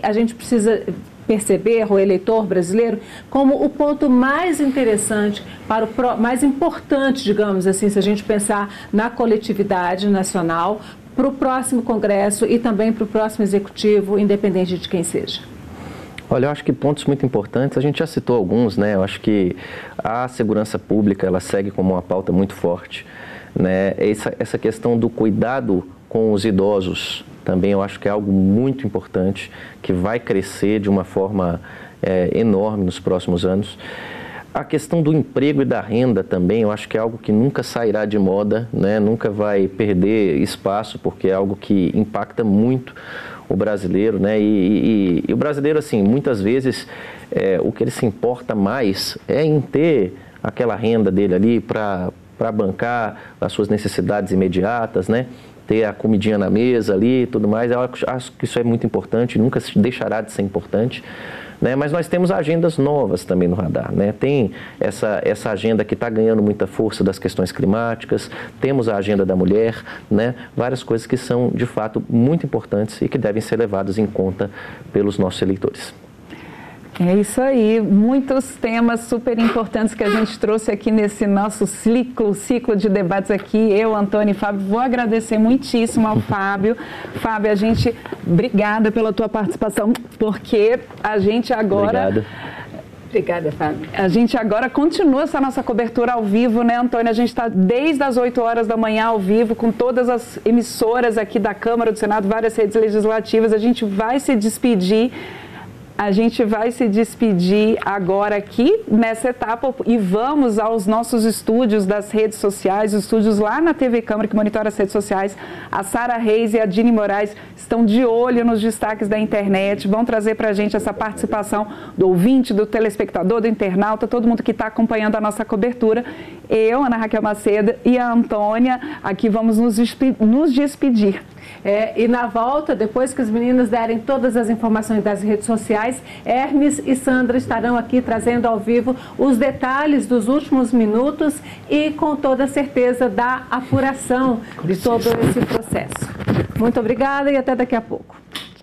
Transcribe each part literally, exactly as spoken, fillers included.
a gente precisa perceber, o eleitor brasileiro, como o ponto mais interessante, para o mais importante, digamos assim, se a gente pensar na coletividade nacional, para o próximo Congresso e também para o próximo Executivo, independente de quem seja? Olha, eu acho que pontos muito importantes, a gente já citou alguns, né? Eu acho que a segurança pública, ela segue como uma pauta muito forte, né? Essa, essa questão do cuidado com os idosos, também eu acho que é algo muito importante, que vai crescer de uma forma é, enorme nos próximos anos. A questão do emprego e da renda também, eu acho que é algo que nunca sairá de moda, né? Nunca vai perder espaço, porque é algo que impacta muito o brasileiro, né? E, e, e o brasileiro, assim, muitas vezes, é, o que ele se importa mais é em ter aquela renda dele ali para para bancar as suas necessidades imediatas, né? Ter a comidinha na mesa ali e tudo mais. Eu acho que isso é muito importante, nunca deixará de ser importante, né? Mas nós temos agendas novas também no radar, né? Tem essa, essa agenda que está ganhando muita força das questões climáticas, temos a agenda da mulher, né? Várias coisas que são, de fato, muito importantes e que devem ser levadas em conta pelos nossos eleitores. É isso aí, muitos temas super importantes que a gente trouxe aqui nesse nosso ciclo, ciclo de debates aqui, eu, Antônio e Fábio. Vou agradecer muitíssimo ao Fábio. Fábio, a gente, obrigada pela tua participação, porque a gente agora... Obrigado. Obrigada, Fábio. A gente agora continua essa nossa cobertura ao vivo, né, Antônio? A gente está desde as oito horas da manhã ao vivo, com todas as emissoras aqui da Câmara, do Senado, várias redes legislativas. A gente vai se despedir... A gente vai se despedir agora aqui nessa etapa e vamos aos nossos estúdios das redes sociais, os estúdios lá na T V Câmara que monitora as redes sociais. A Sara Reis e a Dini Moraes estão de olho nos destaques da internet, vão trazer para a gente essa participação do ouvinte, do telespectador, do internauta, todo mundo que está acompanhando a nossa cobertura. Eu, Ana Raquel Macedo e a Antônia, aqui vamos nos despedir. Nos despedir. É, e na volta, depois que os meninos derem todas as informações das redes sociais, Hermes e Sandra estarão aqui trazendo ao vivo os detalhes dos últimos minutos e com toda certeza da apuração de todo esse processo. Muito obrigada e até daqui a pouco.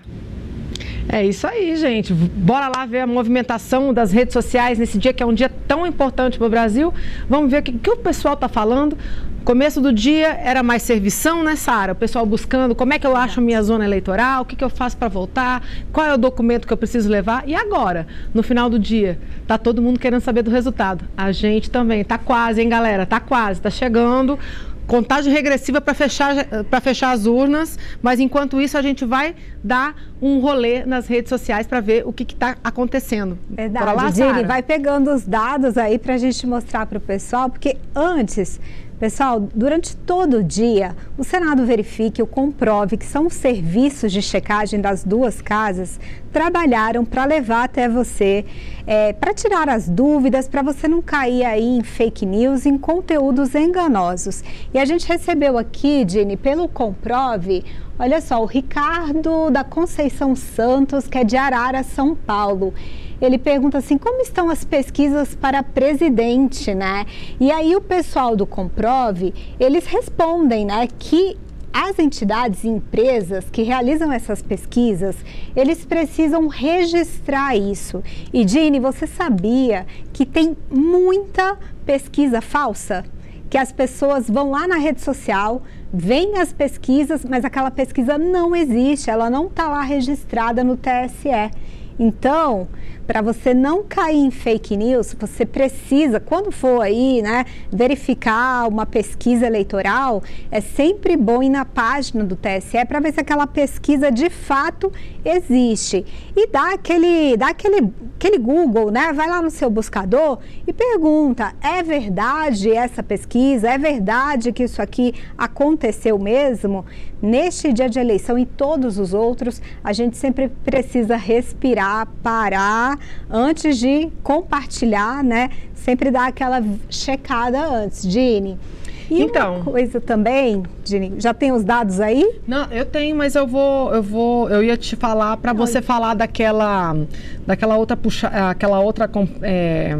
É isso aí, gente. Bora lá ver a movimentação das redes sociais nesse dia que é um dia tão importante para o Brasil. Vamos ver o que, que o pessoal está falando. Começo do dia era mais servição, né, Sara? O pessoal buscando como é que eu acho a minha zona eleitoral, o que, que eu faço para votar, qual é o documento que eu preciso levar. E agora, no final do dia, tá todo mundo querendo saber do resultado. A gente também. Tá quase, hein, galera? Tá quase, tá chegando. Contagem regressiva para fechar, para fechar as urnas, mas enquanto isso a gente vai dar um rolê nas redes sociais para ver o que está acontecendo. Verdade, lá, Dini, vai pegando os dados aí para a gente mostrar para o pessoal, porque antes... Pessoal, durante todo o dia, o Senado verifique ou comprove que são os serviços de checagem das duas casas trabalharam para levar até você, é, para tirar as dúvidas, para você não cair aí em fake news, em conteúdos enganosos. E a gente recebeu aqui, Dini, pelo Comprove, olha só, o Ricardo da Conceição Santos, que é de Arara, São Paulo. Ele pergunta assim, como estão as pesquisas para presidente, né? E aí o pessoal do Comprove, eles respondem, né, que as entidades e empresas que realizam essas pesquisas, eles precisam registrar isso. E, Dini, você sabia que tem muita pesquisa falsa? Que as pessoas vão lá na rede social, veem as pesquisas, mas aquela pesquisa não existe, ela não está lá registrada no T S E. Então, para você não cair em fake news, você precisa, quando for aí, né, verificar uma pesquisa eleitoral, é sempre bom ir na página do T S E para ver se aquela pesquisa de fato existe. E dá aquele, dá aquele, aquele Google, né? Vai lá no seu buscador e pergunta, é verdade essa pesquisa? É verdade que isso aqui aconteceu mesmo? Neste dia de eleição e todos os outros, a gente sempre precisa respirar, parar, antes de compartilhar, né? Sempre dar aquela checada antes, Dini. E então, uma coisa também, Dini, já tem os dados aí? Não, eu tenho, mas eu vou, eu vou, eu ia te falar para você falar daquela, daquela outra puxa, aquela outra é,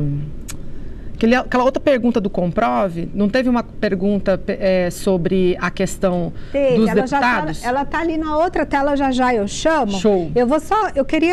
aquele, aquela outra pergunta do Comprove. Não teve uma pergunta é, sobre a questão teve, dos ela deputados? Já tá, ela tá ali na outra tela, já já eu chamo. Show. Eu vou só, eu queria